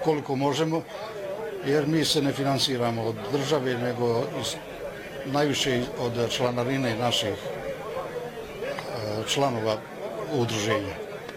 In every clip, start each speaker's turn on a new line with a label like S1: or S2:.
S1: koliko možemo, jer mi se ne finansiramo od države, nego najviše od članarine naših članova udruženja.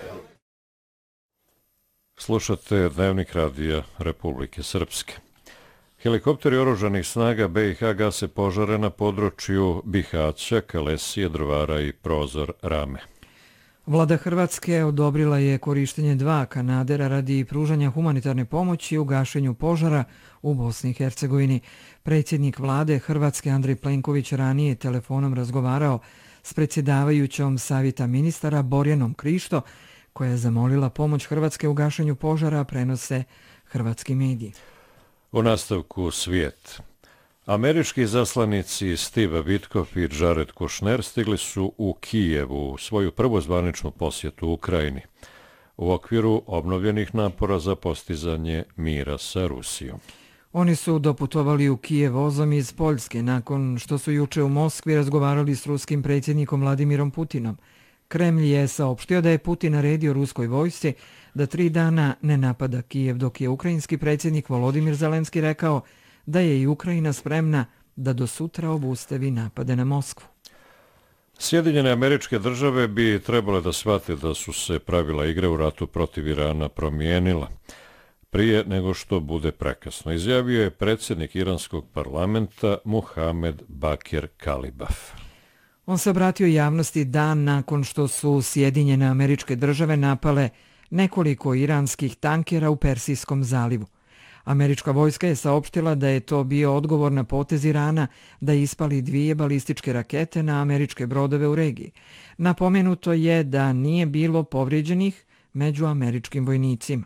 S2: Slušate Dnevnik radija Republike Srpske. Helikopteri oružanih snaga BiH gase požare na području Bihaća, Kalesije, Drvara i Prozor Rame.
S3: Vlada Hrvatske odobrila je korištenje 2 kanadera radi pružanja humanitarne pomoći u gašenju požara u Bosni i Hercegovini. Predsjednik vlade Hrvatske Andrej Plenković ranije telefonom razgovarao s predsjedavajućom Savjeta ministara Borjanom Krišto, koja je zamolila pomoć Hrvatske u gašenju požara, prenose hrvatski mediji.
S2: U nastavku svijet. Američki zaslanici Steve Witkoff i Jared Kushner stigli su u Kijevu svoju prvu zvaničnu posjetu Ukrajini u okviru obnovljenih napora za postizanje mira sa Rusijom.
S3: Oni su doputovali u Kijev vozom iz Poljske nakon što su juče u Moskvi razgovarali s ruskim predsjednikom Vladimirom Putinom. Kremlj je saopštio da je Putin naredio ruskoj vojsci da 3 dana ne napada Kijev, dok je ukrajinski predsjednik Volodimir Zelenski rekao da je i Ukrajina spremna da do sutra obustavi napade na Moskvu.
S2: Sjedinjene Američke Države bi trebale da shvate da su se pravila igre u ratu protiv Irana promijenila prije nego što bude prekasno, izjavio je predsjednik iranskog parlamenta Muhamed Bakir Kalibaf.
S3: On se obratio javnosti dan nakon što su Sjedinjene Američke Države napale nekoliko iranskih tankera u Persijskom zalivu. Američka vojska je saopštila da je to bio odgovor na potez Irana da ispali 2 balističke rakete na američke brodove u regiji. Napomenuto je da nije bilo povrijeđenih među američkim vojnicima.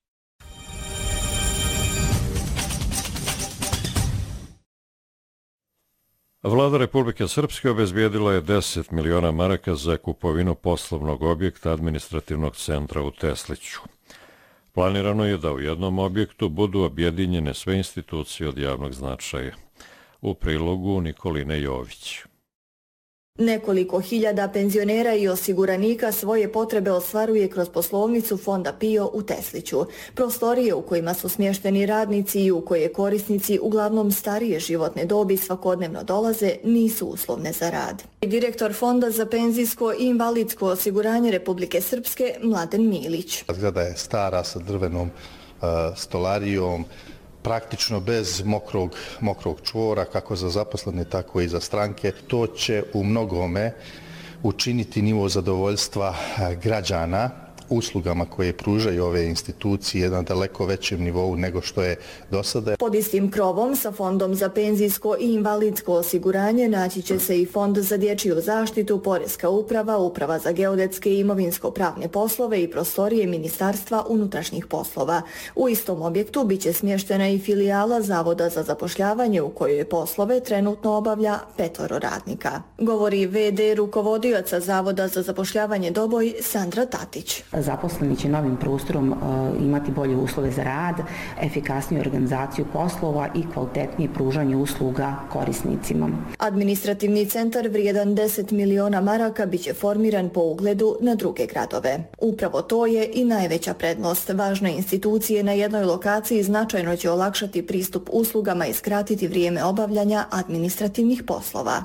S2: Vlada Republike Srpske obezbijedila je 10 miliona maraka za kupovinu poslovnog objekta administrativnog centra u Tesliću. Planirano je da u jednom objektu budu objedinjene sve institucije od javnog značaja. U prilogu Nikoline Jović.
S4: Nekoliko hiljada penzionera i osiguranika svoje potrebe ostvaruje kroz poslovnicu Fonda PIO u Tesliću. Prostorije u kojima su smješteni radnici i u koje korisnici uglavnom starije životne dobi svakodnevno dolaze nisu uslovne za rad. Direktor Fonda za penzijsko i invalidsko osiguranje Republike Srpske Mladen Milić.
S5: Zgrada je stara sa drvenom stolarijom, praktično bez mokrog čvora, kako za zaposlene, tako i za stranke. To će u mnogome učiniti nivo zadovoljstva građana uslugama koje pružaju ove institucije na daleko većem nivou nego što je do sada.
S4: Pod istim krovom sa Fondom za penzijsko i invalidsko osiguranje naći će se i Fond za dječju zaštitu, Poreska uprava, Uprava za geodetske i imovinsko-pravne poslove i prostorije Ministarstva unutrašnjih poslova. U istom objektu biće smještena i filijala Zavoda za zapošljavanje u kojoj poslove trenutno obavlja 5 radnika. Govori VD rukovodioca Zavoda za zapošljavanje Doboj Sandra Tatić.
S6: Zaposleni će novim prostorom imati bolje uslove za rad, efikasniju organizaciju poslova i kvalitetnije pružanje usluga korisnicima.
S4: Administrativni centar vrijedan 10 miliona maraka biće formiran po ugledu na druge gradove. Upravo to je i najveća prednost. Važne institucije na jednoj lokaciji značajno će olakšati pristup uslugama i skratiti vrijeme obavljanja administrativnih poslova.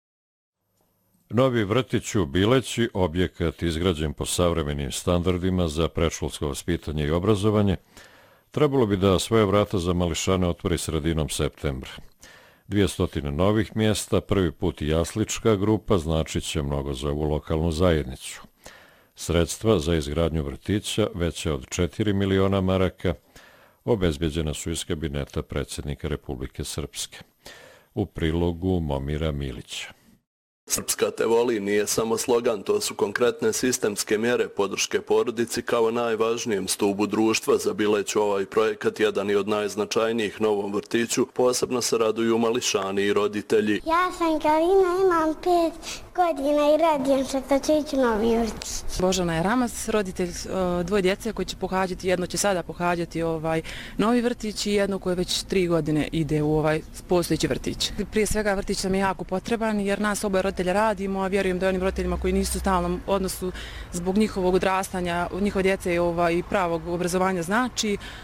S2: Novi vrtić u Bileći, objekat izgrađen po savremenim standardima za predškolsko vaspitanje i obrazovanje, trebalo bi da svoje vrata za mališane otvori sredinom septembra. 200 novih mjesta, prvi put i jaslička grupa, značit će mnogo za ovu lokalnu zajednicu. Sredstva za izgradnju vrtića, veća od 4 miliona maraka, obezbeđena su iz kabineta predsjednika Republike Srpske. U prilogu Momira Milića.
S7: Srpska te voli nije samo slogan, to su konkretne sistemske mjere podrške porodici kao najvažnijem stubu društva. Za Bileću ovaj projekat jedan i od najznačajnijih novom vrtiću, posebno se raduju mališani i roditelji.
S8: Ja sam Karina, imam 5 godina i radim se da ću ići novi vrtić.
S9: Božana je Ramas, roditelj 2 djece koji će pohađati, jedno će sada pohađati novi vrtić i jedno koje već 3 godine ide u postojeći vrtić. Prije svega vrtić nam je jako potreban jer nas oboje roditelja radimo, a vjerujem da onim roditeljima koji nisu u stalnom odnosu zbog njihovog odrastanja, njihove djece i pravog obrazovanja znači.